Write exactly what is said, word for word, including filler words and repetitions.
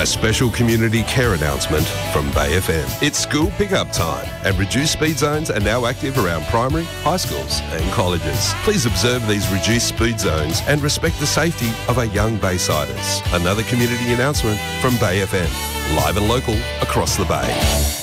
A special community care announcement from Bay F M. It's school pickup time and reduced speed zones are now active around primary, high schools and colleges. Please observe these reduced speed zones and respect the safety of our young Baysiders. Another community announcement from Bay F M. Live and local across the Bay.